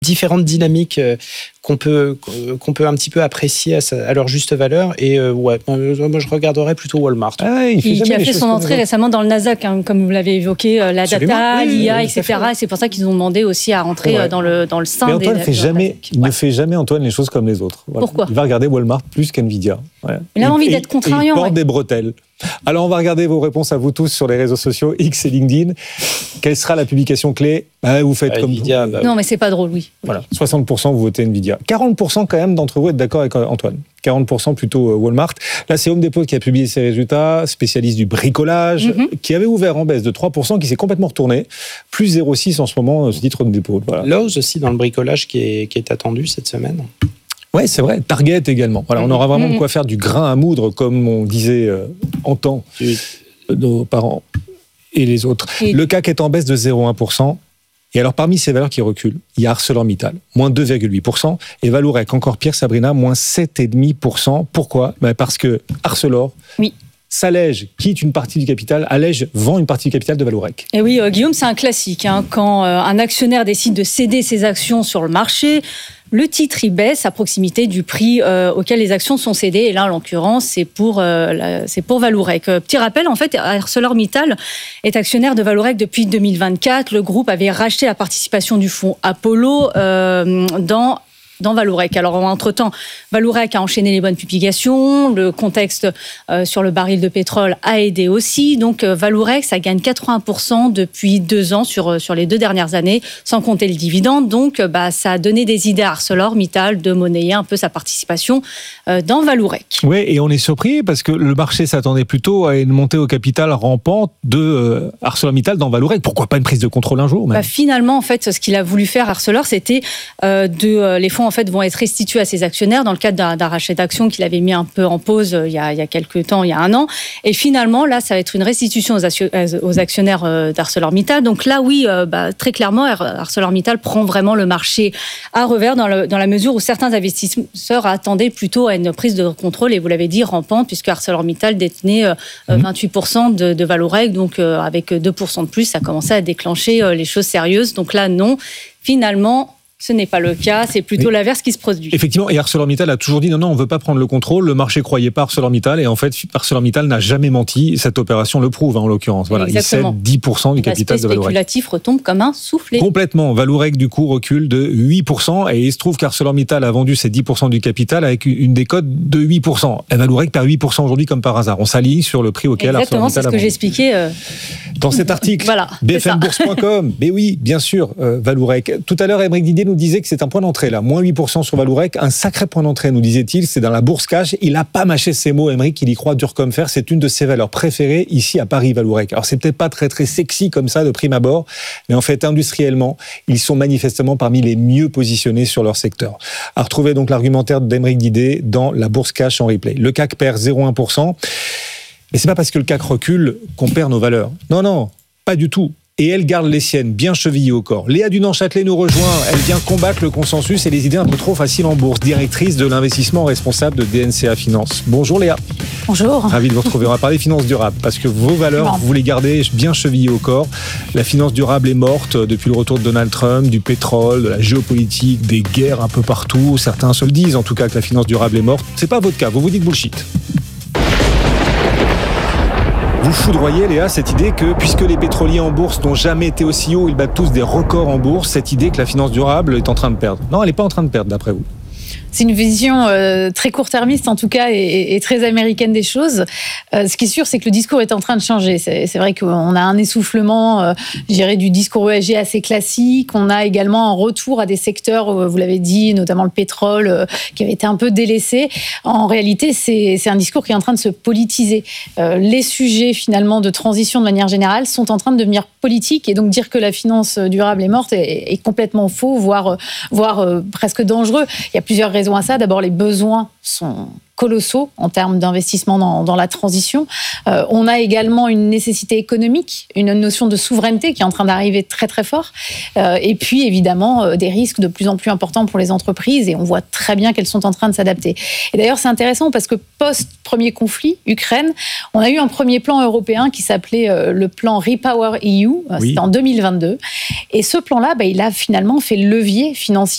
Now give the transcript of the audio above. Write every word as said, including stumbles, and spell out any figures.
différentes dynamiques euh, qu'on peut qu'on peut un petit peu apprécier à, sa, à leur juste valeur. Et euh, ouais, moi je regarderais plutôt Walmart. Ah, il, fait il qui a fait son entrée récemment dans le Nasdaq, hein, comme vous l'avez évoqué, euh, la Absolument. data, oui, l'I A, oui, et cetera. C'est pour ça qu'ils ont demandé aussi à rentrer ouais. dans le dans le sein. Mais Antoine des, fait jamais, il ouais. ne fait jamais Antoine les choses comme les autres. Voilà. Pourquoi ? Il va regarder Walmart plus qu'Nvidia. Ouais. Il a envie d'être contrariant. Il porte ouais. des bretelles. Alors, on va regarder vos réponses à vous tous sur les réseaux sociaux, X et LinkedIn. Quelle sera la publication clé ? bah, Vous faites bah, comme Nvidia, vous. Bah, non, mais c'est pas drôle, oui. Voilà, soixante pour cent vous votez Nvidia. quarante pour cent quand même d'entre vous êtes d'accord avec Antoine. quarante pour cent plutôt Walmart. Là, c'est Home Depot qui a publié ses résultats, spécialiste du bricolage, mm-hmm. qui avait ouvert en baisse de trois pour cent, qui s'est complètement retourné. Plus zéro virgule six en ce moment, ce titre Home Depot. Voilà. Lowe's aussi dans le bricolage qui est, qui est attendu cette semaine. Ouais, c'est vrai. Target également. Voilà, on aura vraiment de quoi faire du grain à moudre, comme on disait euh, en temps oui. nos parents et les autres. Et... Le C A C est en baisse de zéro virgule un pour cent. Et alors, parmi ces valeurs qui reculent, il y a ArcelorMittal, moins deux virgule huit pour cent, et Vallourec, encore pire, Sabrina, moins sept virgule cinq pour cent. Pourquoi ? Ben parce que Arcelor... Oui. s'allège, quitte une partie du capital, allège, vend une partie du capital de Vallourec. Et oui, euh, Guillaume, c'est un classique. Hein, quand euh, un actionnaire décide de céder ses actions sur le marché, le titre, il baisse à proximité du prix euh, auquel les actions sont cédées. Et là, en l'occurrence, c'est pour, euh, la, c'est pour Vallourec. Euh, petit rappel, en fait, ArcelorMittal est actionnaire de Vallourec depuis deux mille vingt-quatre. Le groupe avait racheté la participation du fonds Apollo euh, dans... dans Vallourec. Alors, entre-temps, Vallourec a enchaîné les bonnes publications, le contexte euh, sur le baril de pétrole a aidé aussi. Donc, euh, Vallourec, ça gagne quatre-vingts pour cent depuis deux ans sur, sur les deux dernières années, sans compter le dividende. Donc, euh, bah, ça a donné des idées à ArcelorMittal de monnayer un peu sa participation euh, dans Vallourec. Oui, et on est surpris parce que le marché s'attendait plutôt à une montée au capital rampante de euh, ArcelorMittal dans Vallourec. Pourquoi pas une prise de contrôle un jour même ? Bah, finalement, en fait, ce qu'il a voulu faire Arcelor, c'était euh, de euh, les fonds en fait vont être restitués à ses actionnaires dans le cadre d'un, d'un rachat d'actions qu'il avait mis un peu en pause euh, il y a il y a quelques temps, il y a un an. Et finalement, là, ça va être une restitution aux, assu- aux actionnaires euh, d'ArcelorMittal. Donc là, oui, euh, bah, très clairement, ArcelorMittal prend vraiment le marché à revers dans, le, dans la mesure où certains investisseurs attendaient plutôt à une prise de contrôle, et vous l'avez dit, rampante, puisque ArcelorMittal détenait euh, mmh. vingt-huit pour cent de, de Vallourec. Donc euh, avec deux pour cent de plus, ça commençait à déclencher euh, les choses sérieuses. Donc là, non. Finalement, ce n'est pas le cas, c'est plutôt oui. l'inverse qui se produit. Effectivement, et ArcelorMittal a toujours dit non, non, on ne veut pas prendre le contrôle, le marché ne croyait pas ArcelorMittal, et en fait, ArcelorMittal n'a jamais menti, cette opération le prouve, hein, en l'occurrence. Voilà, il cède dix pour cent du capital de Vallourec. L'aspect spéculatif retombe comme un soufflet. Complètement. Vallourec, du coup, recule de huit pour cent, et il se trouve qu'ArcelorMittal a vendu ses dix pour cent du capital avec une décote de huit pour cent. Et Vallourec perd huit pour cent aujourd'hui comme par hasard. On s'aligne sur le prix auquel Exactement, ArcelorMittal a vendu. Exactement, c'est ce que j'expliquais. Euh... Dans cet article, voilà, B F M bourse point com, mais oui, bien sûr, euh, Vallourec. Tout à l'heure, Aymeric Didier nous disait que c'est un point d'entrée, là, moins huit pour cent sur Vallourec, un sacré point d'entrée, nous disait-il, c'est dans la bourse cash. Il n'a pas mâché ses mots, Aymeric, il y croit dur comme fer, c'est une de ses valeurs préférées ici à Paris, Vallourec. Alors c'est peut-être pas très très sexy comme ça de prime abord, mais en fait, industriellement, ils sont manifestement parmi les mieux positionnés sur leur secteur. À retrouver donc l'argumentaire d'Aymeric Didier dans la bourse cash en replay. Le C A C perd zéro virgule un pour cent. Mais c'est pas parce que le C A C recule qu'on perd nos valeurs. Non, non, pas du tout. Et elle garde les siennes, bien chevillées au corps. Léa Dunan-Châtelet nous rejoint. Elle vient combattre le consensus et les idées un peu trop faciles en bourse. Directrice de l'investissement responsable de D N C A Finance. Bonjour Léa. Bonjour. Ravi de vous retrouver. On va parler finances durables parce que vos valeurs, vous les gardez bien chevillées au corps. La finance durable est morte depuis le retour de Donald Trump, du pétrole, de la géopolitique, des guerres un peu partout. Certains se le disent en tout cas que la finance durable est morte. C'est pas votre cas. Vous vous dites bullshit. Vous foudroyez, Léa, cette idée que, puisque les pétroliers en bourse n'ont jamais été aussi hauts, ils battent tous des records en bourse, cette idée que la finance durable est en train de perdre. Non, elle n'est pas en train de perdre, d'après vous. C'est une vision euh, très court-termiste, en tout cas, et, et très américaine des choses. Euh, ce qui est sûr, c'est que le discours est en train de changer. C'est, c'est vrai qu'on a un essoufflement, euh, je dirais, du discours E S G assez classique. On a également un retour à des secteurs, euh, vous l'avez dit, notamment le pétrole, euh, qui avait été un peu délaissé. En réalité, c'est, c'est un discours qui est en train de se politiser. Euh, les sujets, finalement, de transition de manière générale sont en train de devenir politiques. Et donc, dire que la finance durable est morte est, est complètement faux, voire, voire euh, presque dangereux. Il y a plusieurs raisons raisons à ça. D'abord, les besoins sont colossaux en termes d'investissement dans, dans la transition. Euh, on a également une nécessité économique, une notion de souveraineté qui est en train d'arriver très très fort. Euh, et puis évidemment euh, des risques de plus en plus importants pour les entreprises et on voit très bien qu'elles sont en train de s'adapter. Et d'ailleurs c'est intéressant parce que post-premier conflit, Ukraine, on a eu un premier plan européen qui s'appelait euh, le plan Repower E U, oui. C'était en deux mille vingt-deux. Et ce plan-là, bah, il a finalement fait levier financier